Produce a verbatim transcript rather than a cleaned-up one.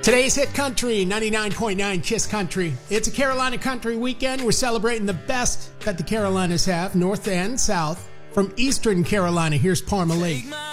Today's Hit Country, ninety-nine point nine Kiss Country. It's a Carolina Country weekend. We're celebrating the best that the Carolinas have, north and south. From Eastern Carolina, here's Parma Lee.